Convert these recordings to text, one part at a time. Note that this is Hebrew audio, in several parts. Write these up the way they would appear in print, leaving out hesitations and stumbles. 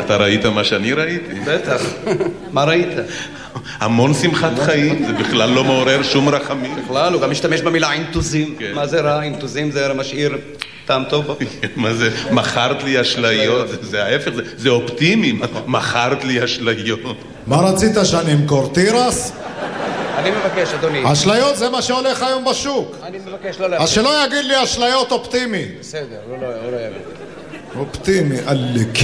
אתה ראית מה שאני ראיתי? בטח. מה ראית? המון שמחת חיים, זה בכלל לא מעורר שום רחמים. בכלל, הוא גם משתמש במילה אינטוזים. מה זה רע? אינטוזים זה משאיר טעם טוב. מה זה? מכרת לי אשליות, זה ההפך, זה אופטימי, מכרת לי אשליות. מה רצית שאני אמכור? תירס? אני מבקש, אדוני. אשליות זה מה שהולך היום בשוק. אני מבקש לא להפריע. אז שלא יגיד לי אשליות אופטימי. בסדר, לא יגיד. אופטימי, עלק.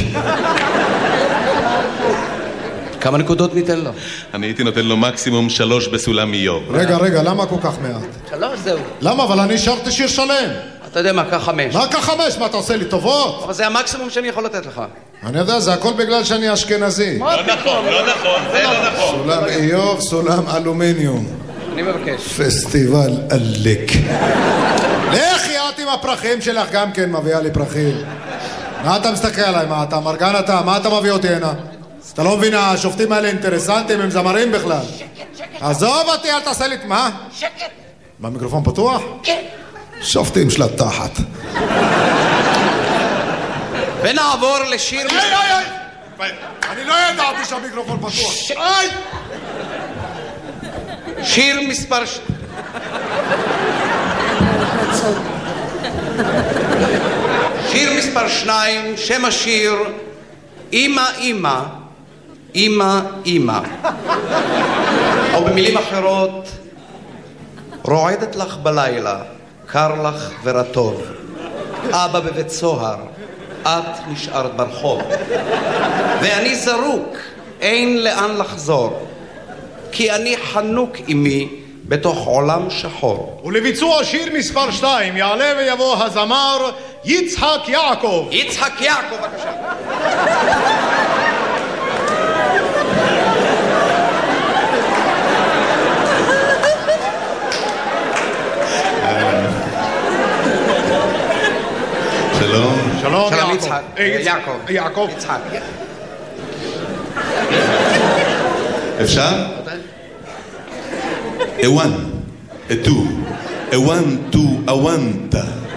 כמה נקודות ניתן לו? אני הייתי נותן לו מקסימום 3 בסולם איוב. רגע, למה כל כך מעט? 3 זהו. למה? אבל אני שרתי שיר שלם. אתה יודע מה, קח 5. מה קח 5? מה, אתה עושה לי טובות? אבל זה המקסימום שאני יכול לתת לך. אני יודע, זה הכל בגלל שאני אשכנזי. לא נכון, זה לא נכון. סולם איוב, סולם אלומיניום. אני מבקש. פסטיבל עלק. לך יאת עם הפרחים שלך, גם כן מביאה לי פרחים. מה אתה מסתכל עליי? מה אתה מרגן אתה? מה אתה מביא אותי הנה? אתה לא מבין, השופטים האלה אינטרסנטים, הם זמרים בכלל. שקט. עזוב אותי, אל תעשה לי... מה? שקט. מה, מיקרופון פתוח? כן. שופטים של התחת. ונעבור לשיר... אני לא ידעתי שהמיקרופון פתוח. שיר מספר... שיר מספר 2, שם השיר אמא אמא, אמא אמא. או במילים אחרות, רועדת לך בלילה, קר לך ורטוב. אבא בבית סוהר, את נשארת ברחוב. ואני זרוק, אין לאן לחזור. כי אני חנוק עמי בתוך עולם שחור. ולביצוע שיר מספר 2 יעלה ויבוא הזמר יצחק יעקב. יצחק יעקב, בבקשה. שלום. שלום יצחק. יעקב. יצחק. אפשר? A one, a two, a one, two, a one,